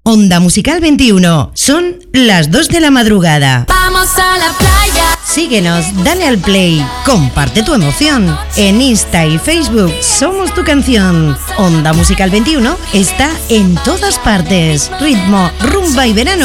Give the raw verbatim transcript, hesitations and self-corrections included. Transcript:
Onda Musical veintiuno. Son las dos de la madrugada. Vamos a la playa. Síguenos, dale al play, comparte tu emoción. En Insta y Facebook somos tu canción. Onda Musical veintiuno está en todas partes. Ritmo, rumba y verano